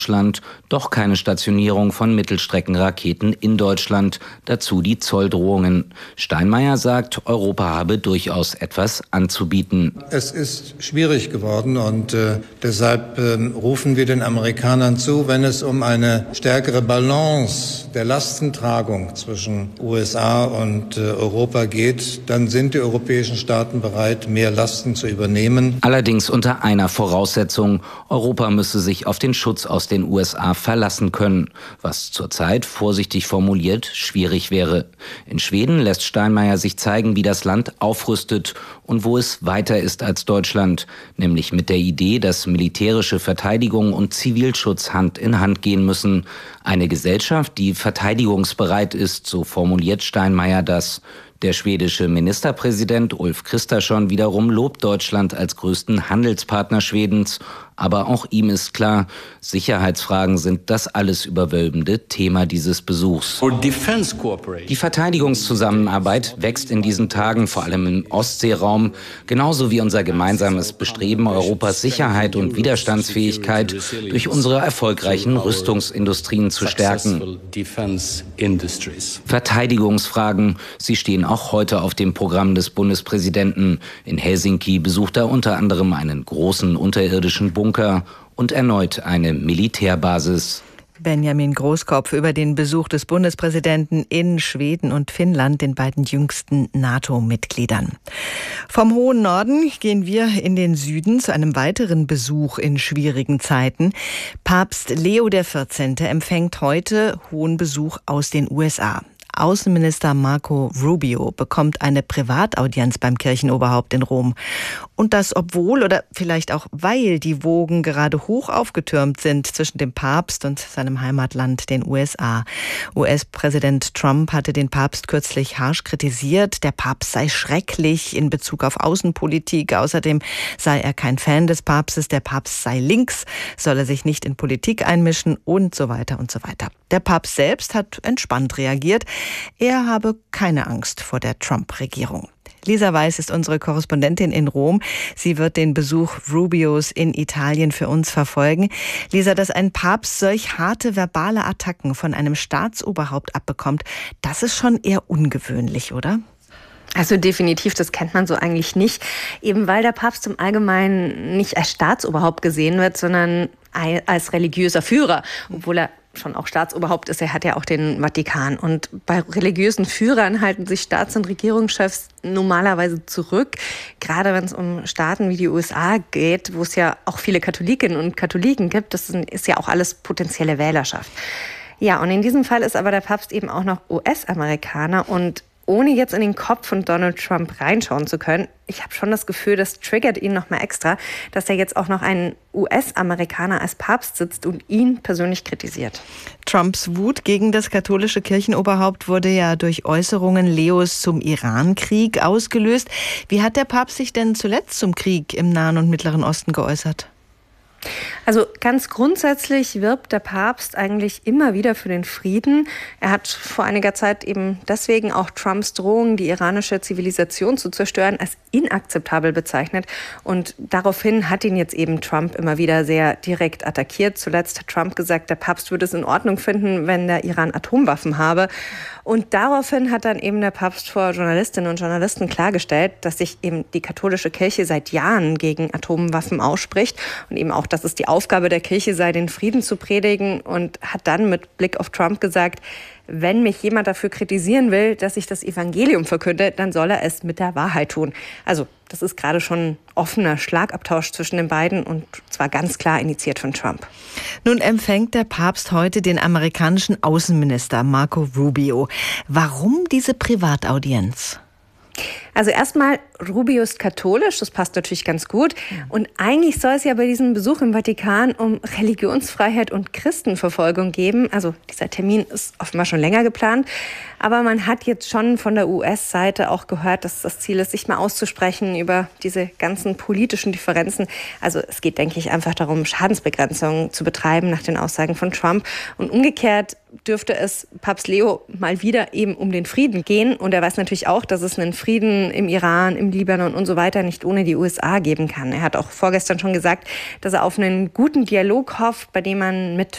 Deutschland, doch keine Stationierung von Mittelstreckenraketen in Deutschland, dazu die Zolldrohungen. Steinmeier sagt, Europa habe durchaus etwas anzubieten. Es ist schwierig geworden und deshalb rufen wir den Amerikanern zu, wenn es um eine stärkere Balance der Lastentragung zwischen USA und Europa geht, dann sind die europäischen Staaten bereit, mehr Lasten zu übernehmen. Allerdings unter einer Voraussetzung: Europa müsse sich auf den Schutz aus den USA verlassen können, was zurzeit, vorsichtig formuliert, schwierig wäre. In Schweden lässt Steinmeier sich zeigen, wie das Land aufrüstet und wo es weiter ist als Deutschland, nämlich mit der Idee, dass militärische Verteidigung und Zivilschutz Hand in Hand gehen müssen. Eine Gesellschaft, die verteidigungsbereit ist, so formuliert Steinmeier das. Der schwedische Ministerpräsident Ulf Kristersson wiederum lobt Deutschland als größten Handelspartner Schwedens. Aber auch ihm ist klar, Sicherheitsfragen sind das alles überwölbende Thema dieses Besuchs. Die Verteidigungszusammenarbeit wächst in diesen Tagen, vor allem im Ostseeraum, genauso wie unser gemeinsames Bestreben, Europas Sicherheit und Widerstandsfähigkeit durch unsere erfolgreichen Rüstungsindustrien zu stärken. Verteidigungsfragen, sie stehen auch heute auf dem Programm des Bundespräsidenten. In Helsinki besucht er unter anderem einen großen unterirdischen Bunker und erneut eine Militärbasis. Benjamin Großkopf über den Besuch des Bundespräsidenten in Schweden und Finnland, den beiden jüngsten NATO-Mitgliedern. Vom hohen Norden gehen wir in den Süden zu einem weiteren Besuch in schwierigen Zeiten. Papst Leo XIV. Empfängt heute hohen Besuch aus den USA. Außenminister Marco Rubio bekommt eine Privataudienz beim Kirchenoberhaupt in Rom. Und das obwohl oder vielleicht auch weil die Wogen gerade hoch aufgetürmt sind zwischen dem Papst und seinem Heimatland, den USA. US-Präsident Trump hatte den Papst kürzlich harsch kritisiert. Der Papst sei schrecklich in Bezug auf Außenpolitik. Außerdem sei er kein Fan des Papstes. Der Papst sei links, solle sich nicht in Politik einmischen und so weiter und so weiter. Der Papst selbst hat entspannt reagiert. Er habe keine Angst vor der Trump-Regierung. Lisa Weiß ist unsere Korrespondentin in Rom. Sie wird den Besuch Rubios in Italien für uns verfolgen. Lisa, dass ein Papst solch harte verbale Attacken von einem Staatsoberhaupt abbekommt, das ist schon eher ungewöhnlich, oder? Also definitiv, das kennt man so eigentlich nicht. Eben weil der Papst im Allgemeinen nicht als Staatsoberhaupt gesehen wird, sondern als religiöser Führer, obwohl er schon auch Staatsoberhaupt ist. Er hat ja auch den Vatikan. Und bei religiösen Führern halten sich Staats- und Regierungschefs normalerweise zurück. Gerade wenn es um Staaten wie die USA geht, wo es ja auch viele Katholikinnen und Katholiken gibt. Das ist ja auch alles potenzielle Wählerschaft. Ja, und in diesem Fall ist aber der Papst eben auch noch US-Amerikaner. Und ohne jetzt in den Kopf von Donald Trump reinschauen zu können, ich habe schon das Gefühl, das triggert ihn noch mal extra, dass er jetzt auch noch einen US-Amerikaner als Papst sitzt und ihn persönlich kritisiert. Trumps Wut gegen das katholische Kirchenoberhaupt wurde ja durch Äußerungen Leos zum Iran-Krieg ausgelöst. Wie hat der Papst sich denn zuletzt zum Krieg im Nahen und Mittleren Osten geäußert? Also ganz grundsätzlich wirbt der Papst eigentlich immer wieder für den Frieden. Er hat vor einiger Zeit eben deswegen auch Trumps Drohung, die iranische Zivilisation zu zerstören, als inakzeptabel bezeichnet. Und daraufhin hat ihn jetzt eben Trump immer wieder sehr direkt attackiert. Zuletzt hat Trump gesagt, der Papst würde es in Ordnung finden, wenn der Iran Atomwaffen habe. Und daraufhin hat dann eben der Papst vor Journalistinnen und Journalisten klargestellt, dass sich eben die katholische Kirche seit Jahren gegen Atomwaffen ausspricht und eben auch, dass es die Aufgabe der Kirche sei, den Frieden zu predigen, und hat dann mit Blick auf Trump gesagt, wenn mich jemand dafür kritisieren will, dass ich das Evangelium verkünde, dann soll er es mit der Wahrheit tun. Also das ist gerade schon ein offener Schlagabtausch zwischen den beiden und zwar ganz klar initiiert von Trump. Nun empfängt der Papst heute den amerikanischen Außenminister Marco Rubio. Warum diese Privataudienz? Also erstmal, Rubio ist katholisch, das passt natürlich ganz gut. Und eigentlich soll es ja bei diesem Besuch im Vatikan um Religionsfreiheit und Christenverfolgung gehen. Also dieser Termin ist offenbar schon länger geplant. Aber man hat jetzt schon von der US-Seite auch gehört, dass das Ziel ist, sich mal auszusprechen über diese ganzen politischen Differenzen. Also es geht, denke ich, einfach darum, Schadensbegrenzung zu betreiben nach den Aussagen von Trump. Und umgekehrt dürfte es Papst Leo mal wieder eben um den Frieden gehen. Und er weiß natürlich auch, dass es einen Frieden im Iran, im Libanon und so weiter nicht ohne die USA geben kann. Er hat auch vorgestern schon gesagt, dass er auf einen guten Dialog hofft, bei dem man mit